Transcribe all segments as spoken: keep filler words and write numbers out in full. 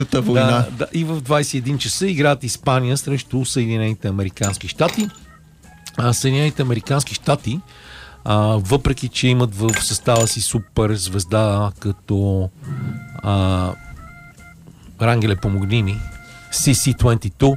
Да, да, и в двайсет и един часа играят Испания срещу Съединените американски щати. А, Съединените американски щати, а, въпреки че имат в състава си супер звезда като а, Рангеле, помогни ми, Си Си двайсет и две,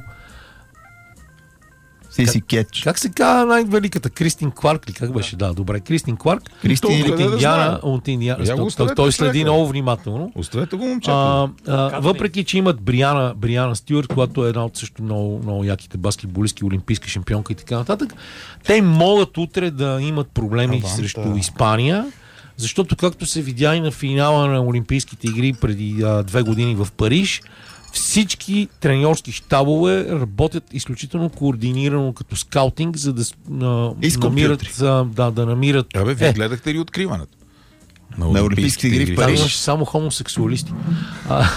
Сиси Кетч. Как се казва най-великата? Кристин Кларк ли? Как беше? Да, добре. Кристин Кларк. Кристин от Индиана. От Индиана. Той, той следи много внимателно. Оставете го, момчета. Въпреки, че имат Бриана, Бриана Стюарт, която е една от също много, много яките баскетболистки, олимпийска шампионка и така нататък, те могат утре да имат проблеми а, срещу да. Испания, защото както се видя и на финала на Олимпийските игри преди а, две години в Париж, всички треньорски щабове работят изключително координирано като скаутинг, за да а, намират, а, да, да намират... Абе, вие е. гледахте ли откриването? На, на Олимпийските игри в Париж. Там имаше само хомосексуалисти. А...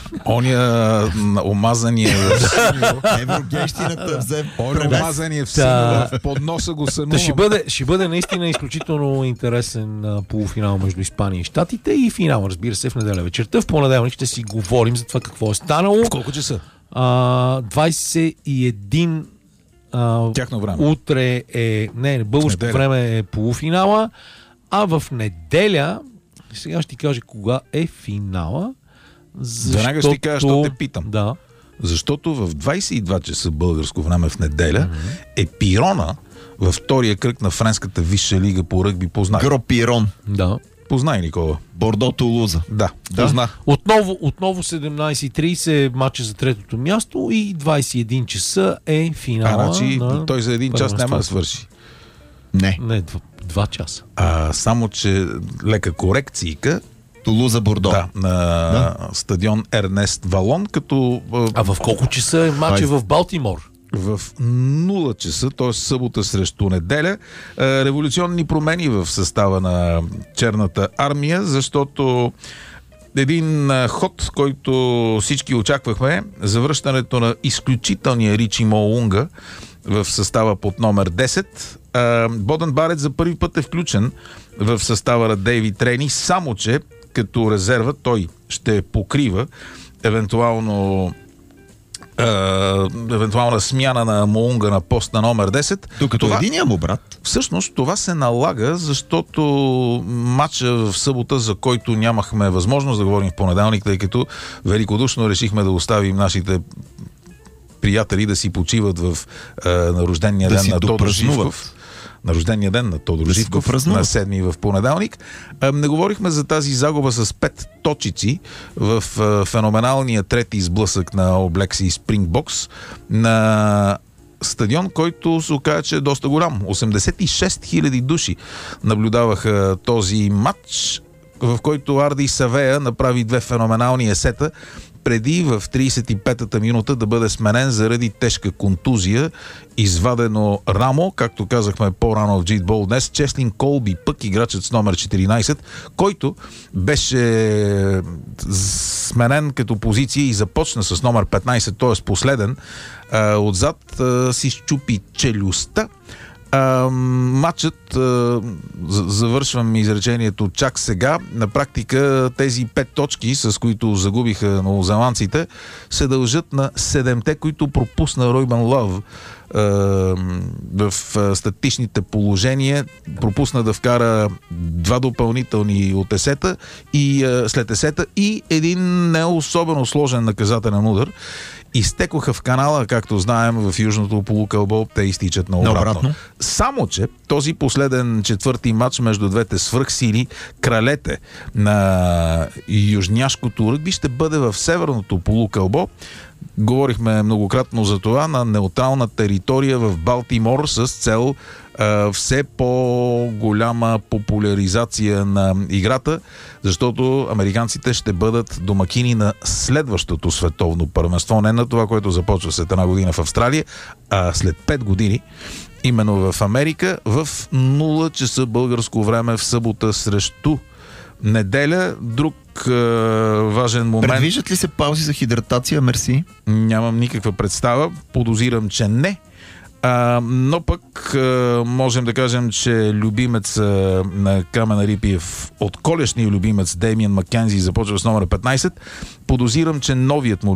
Оня омазания Еврогейщината взе Оня омазания в сина в подноса го сънувам. Ще бъде, ще бъде наистина изключително интересен а, полуфинал между Испания и Щатите и финал, разбира се, в неделя вечерта. В понеделник ще си говорим за това какво е станало. В колко часа? А, двайсет и един а, тяхно време. Утре е... Не, българско време е полуфинала, а в неделя сега ще ти кажа кога е финала. Защото... Веднага ще ти кажа, що те питам. Да. Защото в двайсет и два часа българско време в неделя mm-hmm. е Пирона във втория кръг на френската висша лига по ръгби. Познай. Гро Пирон. Да. Познай, Никола. Бордо Тулуза. Да, да. Позна. Отново, отново седемнайсет и трийсет матча за третото място и двайсет и един часа е финала. А, значи на... той за един час няма да свърши. Не. Не, два, два часа. А, само, че лека корекцийка. Тулуза Бордо. Да, на да. стадион Ернест Валон, като... А в колко часа е матча в Балтимор? В нула часа, т.е. събота срещу неделя. Революционни промени в състава на Черната армия, защото един ход, който всички очаквахме, завръщането на изключителния Ричи Моунга в състава под номер десет. Боден Барет за първи път е включен в състава на Дейвид Рейни, само че като резерва той ще покрива евентуално Uh, евентуална смяна на Моунга на пост на номер десет. Докато това, единия му брат. Всъщност това се налага, защото матча в събота, за който нямахме възможност да говорим в понеделник, тъй като великодушно решихме да оставим нашите приятели да си почиват в uh, на рождения да ден на Тодор Живков. На рождения ден на Тодор Живков на седми в понеделник. Не говорихме за тази загуба с пет точици в феноменалния трети сблъсък на All Blacks и Спрингбокс на стадион, който се оказа, че е доста голям. осемдесет и шест хиляди души наблюдаваха този матч, в който Арди Савея направи две феноменални есета, преди в трийсет и петата минута да бъде сменен заради тежка контузия, извадено рамо, както казахме по-рано в Джитбол днес, Чеслин Колби, пък играчът с номер четиринайсет, който беше сменен като позиция и започна с номер петнайсет, т.е. последен, отзад си счупи челюстта. А, матчът, а, завършвам изречението чак сега, на практика тези пет точки, с които загубиха новозеландците, се дължат на седемте, които пропусна Ройбан Лъв а, в статичните положения. Пропусна да вкара два допълнителни от есета и а, след есета и един не особено сложен наказателен удар. Изтекоха в канала, както знаем, в южното полукълбо, те изтичат на обратно. обратно. Само, че този последен четвърти матч между двете свръхсили, кралете на южняшкото ръгби, ще бъде в северното полукълбо. Говорихме многократно за това на неутрална територия в Балтимор с цел а, все по-голяма популяризация на играта, защото американците ще бъдат домакини на следващото световно първенство, не на това, което започва след една година в Австралия, а след пет години именно в Америка в нула часа българско време в събота срещу неделя. Друг е, важен момент. Предвиждат ли се паузи за хидратация, мерси? Нямам никаква представа. Подозирам, че не. А, но пък а, можем да кажем, че любимец а, на Камен Арипиев, от колешния любимец Деймиан Маккензи, започва с номер петнайсет. Подозирам, че новият му